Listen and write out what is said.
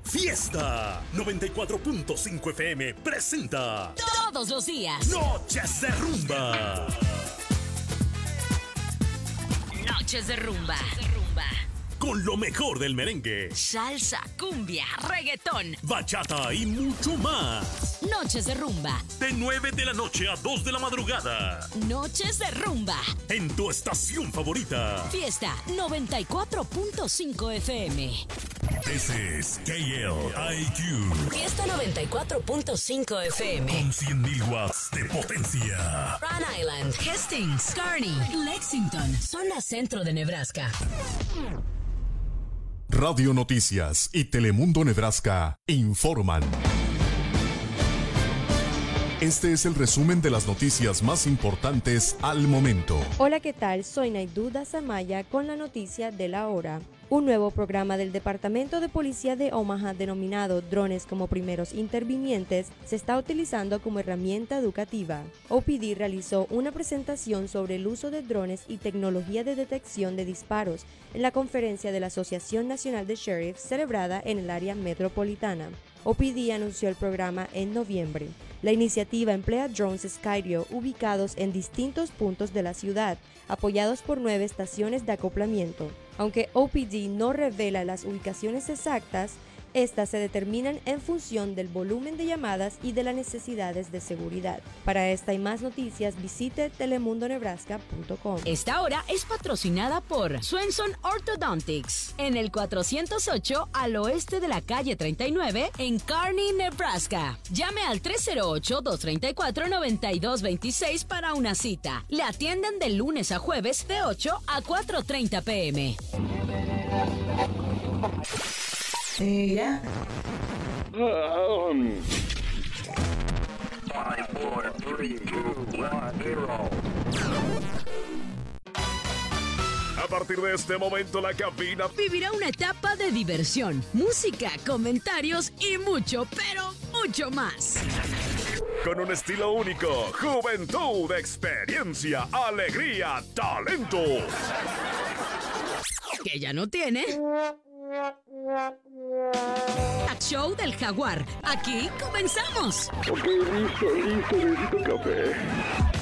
Fiesta 94.5 FM presenta todos los días Noches de Rumba. Noches de Rumba. Con lo mejor del merengue, Salsa, cumbia, reggaetón, bachata y mucho más. Noches de Rumba. De 9 de la noche a 2 de la madrugada. Noches de Rumba. En tu estación favorita. Fiesta 94.5 FM. This is KLIQ. Fiesta 94.5 FM. Con 100.000 watts de potencia. Rhode Island, Hastings, Kearney, Lexington, zona centro de Nebraska. Radio Noticias y Telemundo Nebraska informan. Este es el resumen de las noticias más importantes al momento. Hola, ¿qué tal? Soy Naiduda Samaya con la noticia de la hora. Un nuevo programa del Departamento de Policía de Omaha denominado Drones como Primeros Intervinientes se está utilizando como herramienta educativa. OPD realizó una presentación sobre el uso de drones y tecnología de detección de disparos en la conferencia de la Asociación Nacional de Sheriffs celebrada en el área metropolitana. OPD anunció el programa en noviembre. La iniciativa emplea drones Skydio ubicados en distintos puntos de la ciudad, apoyados por 9 estaciones de acoplamiento. Aunque OPD no revela las ubicaciones exactas, estas se determinan en función del volumen de llamadas y de las necesidades de seguridad. Para esta y más noticias, visite telemundonebraska.com. Esta hora es patrocinada por Swenson Orthodontics, en el 408 al oeste de la calle 39, en Kearney, Nebraska. Llame al 308-234-9226 para una cita. Le atienden de lunes a jueves de 8 a 4:30 p.m. Yeah. 5, 4, 3, 2, 1, 0. A partir de este momento la cabina Vivirá una etapa de diversión, música, comentarios y mucho, pero mucho más. con un estilo único, juventud, experiencia, alegría, talento. Que ya no tiene. Show del Jaguar. Aquí comenzamos. Ok, listo, necesito café.